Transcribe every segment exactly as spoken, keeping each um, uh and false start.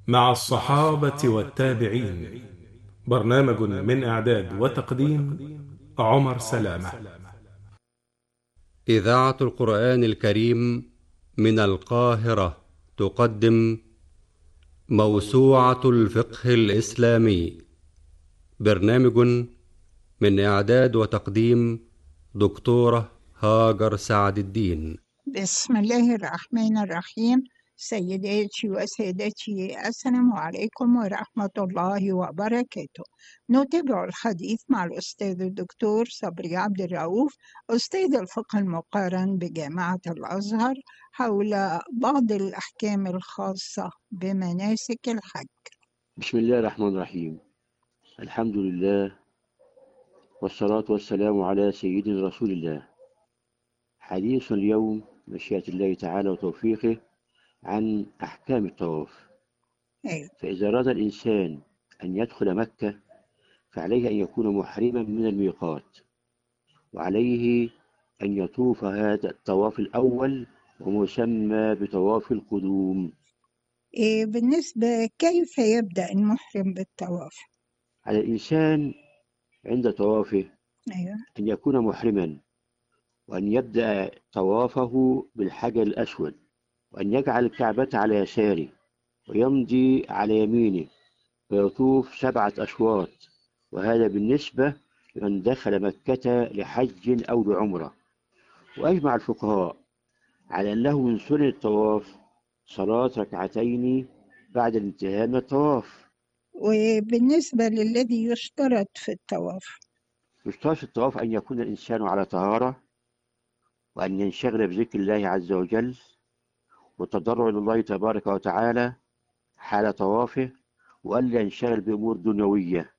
مع الصحابة والتابعين. برنامج من إعداد وتقديم عمر سلامة. إذاعة القرآن الكريم من القاهرة تقدم موسوعة الفقه الإسلامي. برنامج من إعداد وتقديم دكتورة هاجر سعد الدين. بسم الله الرحمن الرحيم. سيداتي وسادتي، السلام عليكم ورحمة الله وبركاته. نتابع الحديث مع الأستاذ الدكتور صبري عبد الرؤوف، أستاذ الفقه المقارن بجامعة الأزهر، حول بعض الأحكام الخاصة بمناسك الحج. بسم الله الرحمن الرحيم. الحمد لله والصلاة والسلام على سيدنا رسول الله. حديث اليوم مشيئة الله تعالى وتوفيقه عن أحكام الطواف. أيوة. فإذا أراد الإنسان أن يدخل مكة فعليه أن يكون محرما من الميقات، وعليه أن يطوف هذا الطواف الأول ومسمى بطواف القدوم. إيه بالنسبة كيف يبدأ المحرم بالطواف؟ على الإنسان عند طوافه أيوة. أن يكون محرما، وأن يبدأ طوافه بالحجر الأسود، وأن يجعل الكعبة على يساره ويمضي على يمينه ويطوف سبعة أشواط، وهذا بالنسبة لمن دخل مكة لحج أو لعمرة. وأجمع الفقهاء على أنه من سنن الطواف صلاة ركعتين بعد الانتهاء من الطواف. وبالنسبة للذي يشترط في الطواف؟ يشترط في الطواف أن يكون الإنسان على طهارة، وأن ينشغل بذكر الله عز وجل والتضرع إلى الله تبارك وتعالى حال طوافه، وألا ينشغل بأمور دنيوية.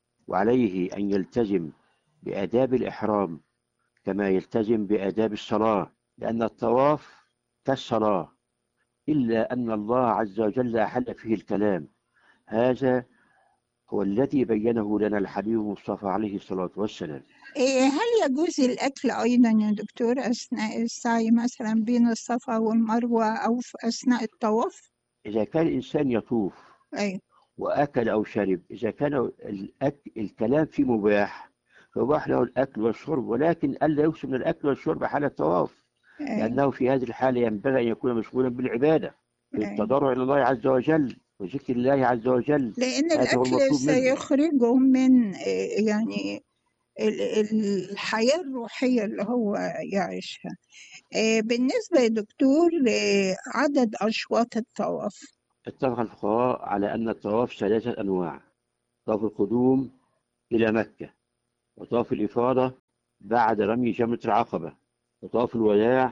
وعليه أن يلتزم بآداب الإحرام كما يلتزم بآداب الصلاة، لأن الطواف كالصلاة، إلا أن الله عز وجل أحل فيه الكلام. هذا هو الذي بينه لنا الحبيب المصطفى عليه الصلاة والسلام. إيه، هل يجوز الأكل أيضا يا دكتور أثناء السعي مثلا بين الصفا والمروة أو في أثناء الطواف؟ إذا كان الإنسان يطوف أيوة. وأكل أو شرب، إذا كان الأكل الكلام فيه مباح فيباح له الأكل والشرب، ولكن ألا يكثر من الأكل والشرب حال الطواف، أيوة. لأنه في هذه الحالة ينبغي أن يكون مشغولا بالعبادة أيوة. بالتضرع إلى الله عز وجل وذكر الله عز وجل. لأن هذا هو الأكل المطلوب منه. سيخرجه من إيه، يعني ال- ال- الحياة الروحية اللي هو يعيشها. إيه، بالنسبة يا دكتور لعدد أشواط الطواف؟ اتفق الفقهاء على أن الطواف ثلاثة أنواع: طواف القدوم إلى مكة، وطواف الإفاضة بعد رمي جمرة العقبة، وطواف الوداع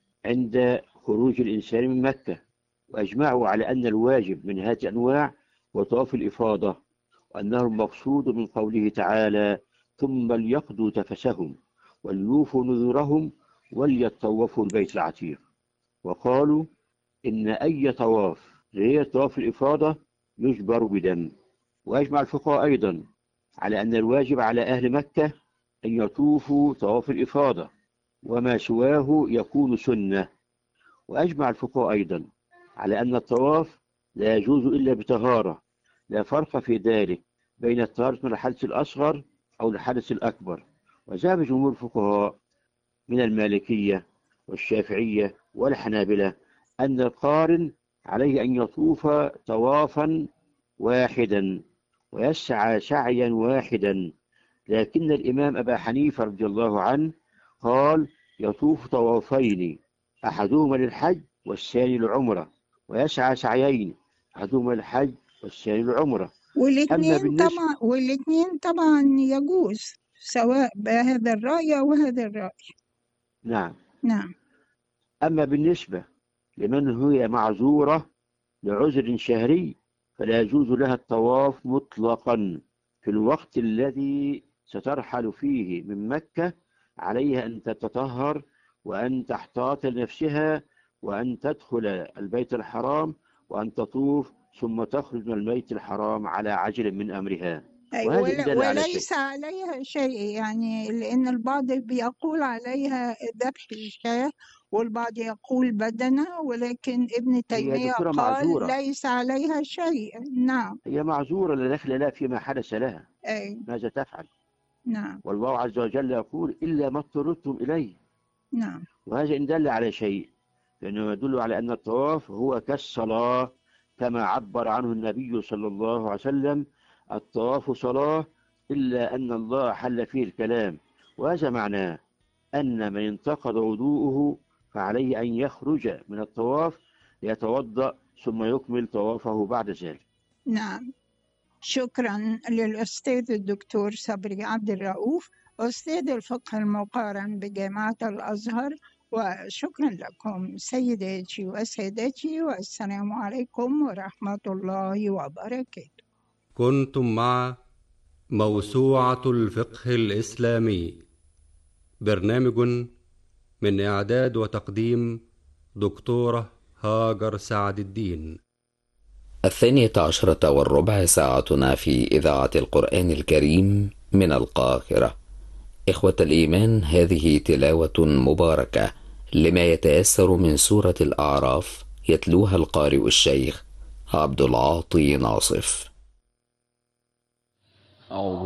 عند خروج الإنسان من مكة. وأجمعوا على أن الواجب من هذه الأنواع هو طواف الإفاضة، وأنه المقصود من قوله تعالى: ثم ليقضوا تفسهم وليوفوا نذورهم وليطوفوا البيت العتيق. وقالوا إن أي طواف غير طواف الإفاضة يجبر بدم. وأجمع الفقهاء أيضا على أن الواجب على أهل مكة أن يطوفوا طواف الإفاضة، وما سواه يكون سنة. وأجمع الفقهاء أيضا على أن الطواف لا يجوز إلا بطهارة، لا فرق في ذلك بين الطهارة من الحدث الأصغر أو الحدث الأكبر. وذهب جمهور الفقهاء من المالكية والشافعية والحنابلة أن القارن عليه أن يطوف طوافا واحدا ويسعى سعيا واحدا، لكن الإمام أبا حنيفة رضي الله عنه قال يطوف طوافين، أحدهما للحج والثاني للعمرة، ويسعى سعيين، أحدهما للحج والثاني للعمرة. أما والاثنين بالنسبة طبعا والاثنين طبعا يجوز، سواء بهذا الرأي أو هذا الرأي. نعم نعم. أما بالنسبة لمن هي معذورة لعذر شهري فلا يجوز لها الطواف مطلقا في الوقت الذي سترحل فيه من مكة. عليها أن تتطهر وأن تحتاط لنفسها وأن تدخل البيت الحرام وأن تطوف ثم تخرج من البيت الحرام على عجل من أمرها، أي وهذه إن ولا دل على شيء. وليس عليها شيء، يعني لأن البعض بيقول عليها ذبح الشاة والبعض يقول بدنة، ولكن ابن هي تيمية دكتورة قال معذورة، ليس عليها شيء. نعم. هي معذورة لا دخل لها فيما حدث لها، أي. ماذا تفعل؟ نعم. والله عز وجل يقول إلا ما اضطررتم إليه. نعم. وهذا إن دل على شيء فإنه يدل على أن الطواف هو كالصلاة كما عبر عنه النبي صلى الله عليه وسلم: الطواف صلاة إلا أن الله حل فيه الكلام. وهذا معناه أن من انتقض وضوءه فعليه أن يخرج من الطواف ليتوضأ ثم يكمل طوافه بعد ذلك. نعم. شكرا للأستاذ الدكتور صبري عبد الرؤوف، أستاذ الفقه المقارن بجامعة الأزهر، وشكرا لكم سيداتي وسادتي، والسلام عليكم ورحمة الله وبركاته. كنتم مع موسوعة الفقه الإسلامي، برنامج من إعداد وتقديم دكتورة هاجر سعد الدين. الثانية عشرة والربع ساعتنا في إذاعة القرآن الكريم من القاهرة. إخوة الإيمان، هذه تلاوة مباركة لما يتيسر من سورة الأعراف، يتلوها القارئ الشيخ عبد العاطي ناصف.